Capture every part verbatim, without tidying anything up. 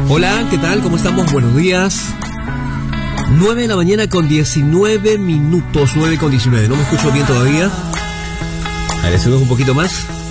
Hola, ¿qué tal? ¿Cómo estamos? Buenos días. nueve de la mañana con diecinueve minutos, nueve con diecinueve. No me escucho bien todavía. A ver, subimos un poquito más.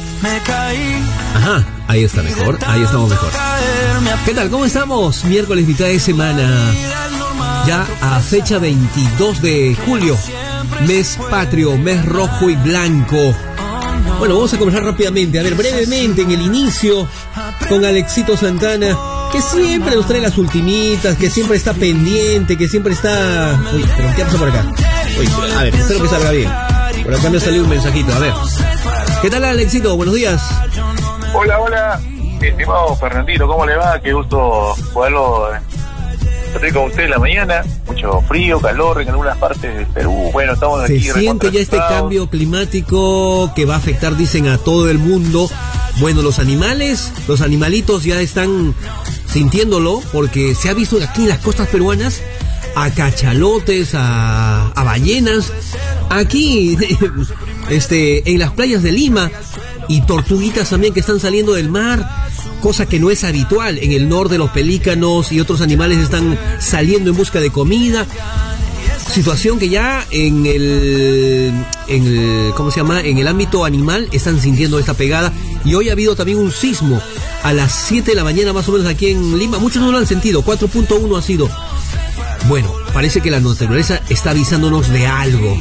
Ajá, ahí está mejor, ahí estamos mejor. ¿Qué tal? ¿Cómo estamos? Miércoles, mitad de semana. Ya a fecha veintidós de julio. Mes patrio, mes rojo y blanco. Bueno, vamos a comenzar rápidamente. A ver, brevemente en el inicio con Alexito Santana, que siempre nos trae las ultimitas, que siempre está pendiente, que siempre está... Uy, pero ¿qué pasa por acá? Uy, a ver, espero que salga bien. Por acá me ha salido un mensajito, a ver. ¿Qué tal, Alexito? Buenos días. Hola, hola, estimado Fernandito, ¿cómo le va? Qué gusto poderlo estar con usted en la mañana. Mucho frío, calor en algunas partes de Perú. Bueno, estamos aquí. Se siente ya este cambio climático que va a afectar, dicen, a todo el mundo. Bueno, los animales, los animalitos ya están sintiéndolo, porque se ha visto aquí en las costas peruanas a cachalotes, a, a ballenas, aquí este, en las playas de Lima, y tortuguitas también que están saliendo del mar, cosa que no es habitual. En el norte los pelícanos y otros animales están saliendo en busca de comida. Situación que ya en el, en el, ¿cómo se llama? En el ámbito animal están sintiendo esta pegada. Y hoy ha habido también un sismo a las siete de la mañana más o menos aquí en Lima. Muchos no lo han sentido, cuatro punto uno ha sido. Bueno, parece que la naturaleza está avisándonos de algo.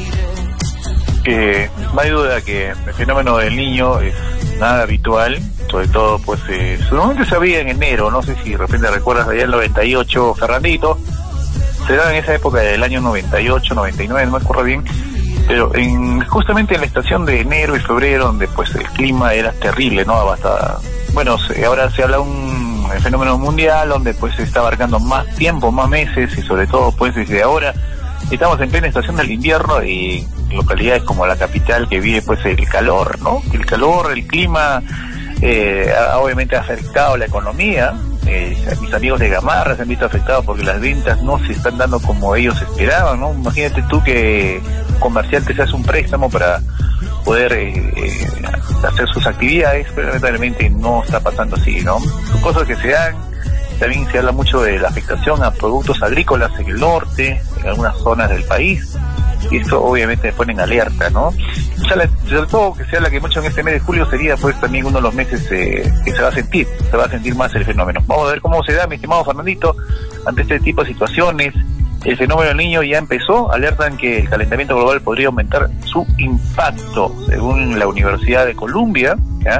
Eh, no hay duda que el fenómeno del Niño es nada habitual, sobre todo pues eh, solamente se veía en enero, no sé si de repente recuerdas allá en el noventa y ocho, Fernandito, se daba en esa época del año noventa y ocho, noventa y nueve, no me acuerdo bien, pero en, justamente en la estación de enero y febrero, donde pues el clima era terrible, ¿no? Bastante, bueno, se, ahora se habla un fenómeno mundial donde pues se está abarcando más tiempo, más meses, y sobre todo pues desde ahora estamos en plena estación del invierno y localidades como la capital que vive pues el calor, ¿no? El calor, el clima, eh, ha, obviamente ha afectado la economía. Eh, mis amigos de Gamarra se han visto afectados porque las ventas no se están dando como ellos esperaban, ¿no? Imagínate tú que un comerciante se hace un préstamo para poder eh, eh, hacer sus actividades, pero lamentablemente no está pasando así, ¿no? Son cosas que se dan. También se habla mucho de la afectación a productos agrícolas en el norte, en algunas zonas del país, y esto obviamente me pone en alerta, ¿no? O sea, sobre todo que se habla que mucho en este mes de julio sería pues también uno de los meses eh, que se va a sentir, se va a sentir más el fenómeno. Vamos a ver cómo se da, mi estimado Fernandito, ante este tipo de situaciones. El fenómeno del Niño ya empezó, alertan que el calentamiento global podría aumentar su impacto, según la Universidad de Columbia, ¿ya?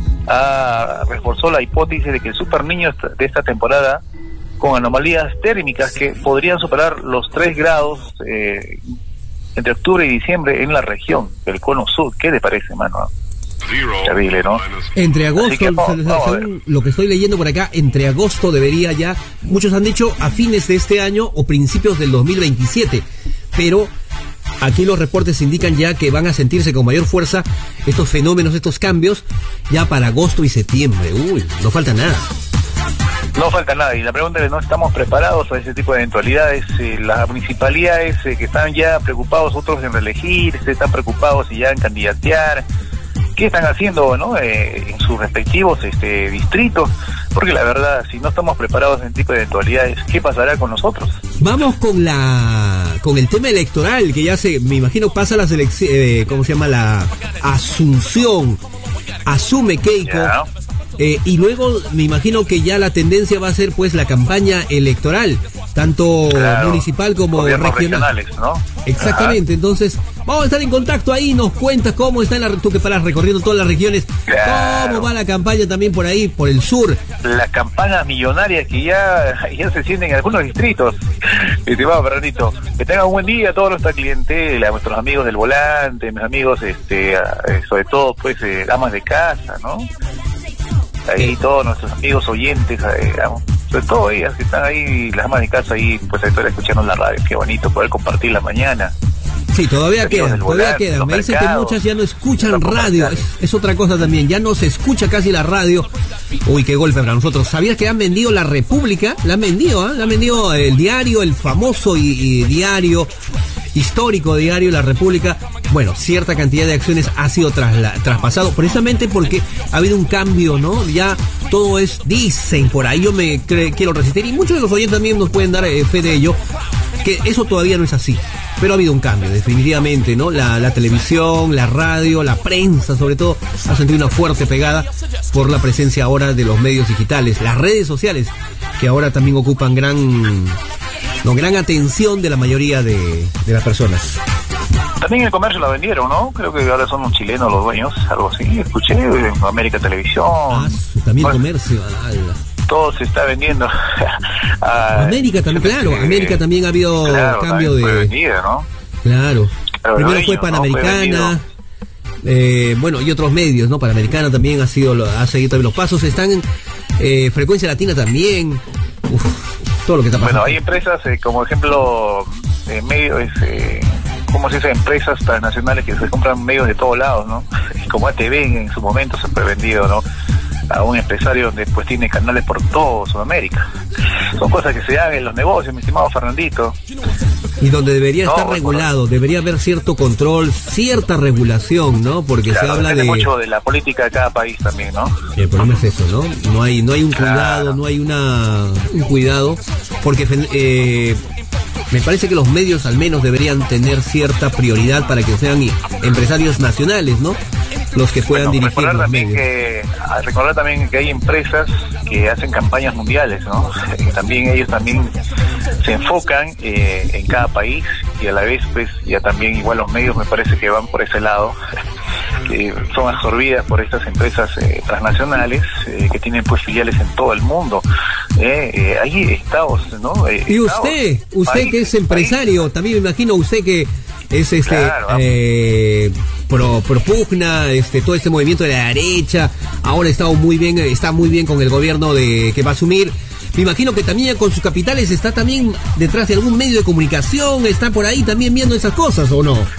Ah, reforzó la hipótesis de que el super niño de esta temporada, con anomalías térmicas que podrían superar los tres grados eh, entre octubre y diciembre en la región del cono sur. ¿Qué te parece, mano? Terrible, ¿no? Entre agosto, que, vamos, vamos según lo que estoy leyendo por acá, entre agosto debería ya, muchos han dicho a fines de este año o principios del dos mil veintisiete, pero aquí los reportes indican ya que van a sentirse con mayor fuerza estos fenómenos, estos cambios, ya para agosto y septiembre. Uy, no falta nada. No falta nada, y la pregunta es, ¿no estamos preparados a ese tipo de eventualidades? Eh, las municipalidades eh, que están ya preocupados, otros en reelegir, están preocupados y ya en candidatear, ¿qué están haciendo, no? Eh, en sus respectivos este, distritos? Porque la verdad, si no estamos preparados en ese tipo de eventualidades, ¿qué pasará con nosotros? Vamos con la con el tema electoral, que ya se, me imagino, pasa las elecciones, eh, ¿cómo se llama? La Asunción, asume Keiko. Yeah. Eh, y luego me imagino que ya la tendencia va a ser pues la campaña electoral, tanto claro, municipal como regional, ¿no? Exactamente. Ajá. Entonces vamos a estar en contacto ahí, nos cuentas cómo está la, tú que paras recorriendo todas las regiones, claro, cómo va la campaña también por ahí, por el sur. Las campañas millonarias que ya, ya se sienten en algunos distritos. Estimado Fernandito, que tengan un buen día a toda nuestra clientela, a nuestros amigos del volante, mis amigos, este, sobre todo pues eh, amas de casa, ¿no? Ahí todos nuestros amigos oyentes, eh, sobre todo ellas que están ahí, las amas de casa ahí, pues ahí están escuchando en la radio. Qué bonito poder compartir la mañana. Sí, todavía quedan, todavía quedan. Me dicen que muchas ya no escuchan radio, es, es otra cosa también, ya no se escucha casi la radio. Uy, qué golpe para nosotros. ¿Sabías que han vendido La República? La han vendido, ¿eh? La han vendido el diario, el famoso y, y diario. histórico diario La República, bueno, cierta cantidad de acciones ha sido trasla, traspasado, precisamente porque ha habido un cambio, ¿no? Ya todo es, dicen por ahí, yo me cre, quiero resistir, y muchos de los oyentes también nos pueden dar eh, fe de ello, que eso todavía no es así. Pero ha habido un cambio, definitivamente, ¿no? La, la televisión, la radio, la prensa, sobre todo, ha sentido una fuerte pegada por la presencia ahora de los medios digitales, las redes sociales, que ahora también ocupan gran, no, gran atención de la mayoría de, de las personas. También el comercio lo vendieron, ¿no? Creo que ahora son chilenos los dueños, algo así. Escuché en América Televisión. Ah, también bueno, comercio. Ala. Todo se está vendiendo. ah, América también, claro. Que, América también ha habido claro, cambio de. Fue vendida, ¿no? Claro. Pero Primero dueño, fue Panamericana. ¿no? Fue eh, bueno, y otros medios, ¿no? Panamericana también ha sido, ha seguido también los pasos. Están en eh, Frecuencia Latina también. Uf, todo lo que está pasando. Bueno, hay empresas, eh, como ejemplo, eh, medios, eh, ¿cómo se dice? Empresas transnacionales que se compran medios de todos lados, ¿no? Como A T V en su momento se fue vendido, ¿no? A un empresario donde pues tiene canales por todo Sudamérica. Son cosas que se dan en los negocios, mi estimado Fernandito. Y donde debería no, estar regulado, por... debería haber cierto control, cierta regulación, ¿no? Porque claro, se habla de mucho de la política de cada país también, ¿no? Y el problema es eso, ¿no? No hay, no hay un cuidado, claro. no hay una un cuidado, porque eh, me parece que los medios al menos deberían tener cierta prioridad para que sean empresarios nacionales, ¿no? Los que puedan bueno, dirigir los también medios. Que, recordar también que hay empresas que hacen campañas mundiales, ¿no? Que también ellos también se enfocan eh, en cada país y a la vez pues ya también igual los medios me parece que van por ese lado, que son absorbidas por estas empresas eh, transnacionales eh, que tienen pues filiales en todo el mundo. Eh, eh, hay estados, ¿no? Eh, y estados, usted, usted país, que es empresario, país. También me imagino usted que es este claro, eh, pro, propugna este todo este movimiento de la derecha, ahora está muy bien, está muy bien con el gobierno de que va a asumir. Me imagino que también con sus capitales está también detrás de algún medio de comunicación, está por ahí también viendo esas cosas, ¿o no?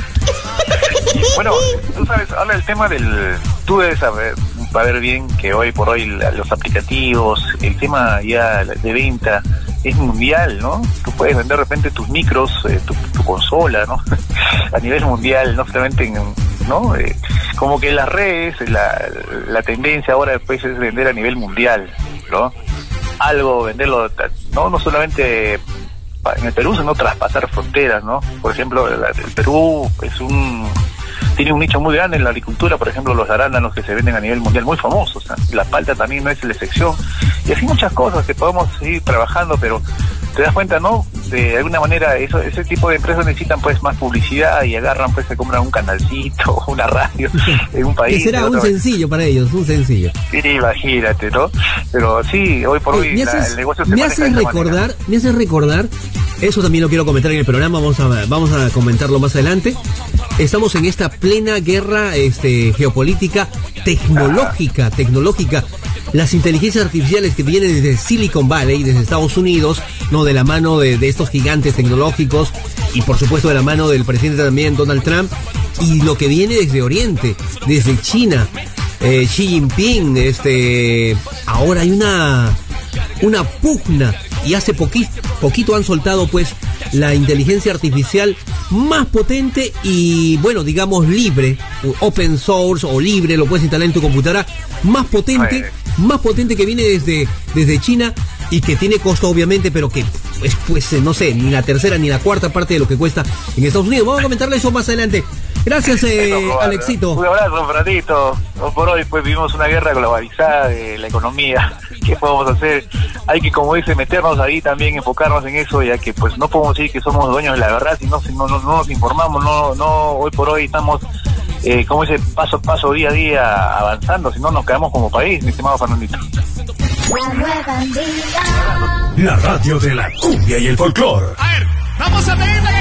Bueno, tú sabes, habla el tema del... Tú debes saber, saber bien que hoy por hoy los aplicativos, el tema ya de venta es mundial, ¿no? Tú puedes vender de repente tus micros, eh, tu, tu consola, ¿no? A nivel mundial, no solamente en... ¿no? Eh, como que las redes, la, la tendencia ahora después es vender a nivel mundial, ¿no? Algo, venderlo, no, no solamente en el Perú, sino traspasar fronteras, ¿no? Por ejemplo, el, el Perú es un... tiene un nicho muy grande en la agricultura, por ejemplo, los arándanos que se venden a nivel mundial, muy famosos, ¿eh? La palta también no es la excepción, y así muchas cosas que podemos seguir trabajando, pero te das cuenta, ¿no? De alguna manera, eso, ese tipo de empresas necesitan pues más publicidad y agarran, pues se compran un canalcito, una radio en un país. Que será un sencillo para ellos, un sencillo. Sí, imagínate, ¿no? Pero sí, hoy por hoy eh, haces, la, el negocio se me maneja hace de esa recordar, manera. Me hace recordar, eso también lo quiero comentar en el programa, vamos a, vamos a comentarlo más adelante. Estamos en esta plena guerra este, geopolítica tecnológica, ah. tecnológica. Las inteligencias artificiales que vienen desde Silicon Valley, desde Estados Unidos, no de la mano de, de estos gigantes tecnológicos y por supuesto de la mano del presidente también, Donald Trump, y lo que viene desde Oriente, desde China, eh, Xi Jinping, este, ahora hay una, una pugna y hace poquito, poquito han soltado pues la inteligencia artificial más potente y bueno, digamos libre, open source o libre, lo puedes instalar en tu computadora, más potente, más potente que viene desde, desde China y que tiene costo obviamente, pero que es pues no sé, ni la tercera ni la cuarta parte de lo que cuesta en Estados Unidos. Vamos a comentarle eso más adelante. Gracias, eh, no, Alexito. Un abrazo, Fernandito. Hoy por hoy pues vivimos una guerra globalizada de la economía. ¿Qué podemos hacer? Hay que, como dice, meternos ahí también, enfocarnos en eso, ya que pues no podemos decir que somos dueños de la verdad, si no, si no, no, no nos informamos, no, no, hoy por hoy estamos, eh, como dice, paso a paso, día a día, avanzando, si no nos quedamos como país, mi estimado Fernandito. La radio de la cumbia y el folclor. A ver, vamos a ver.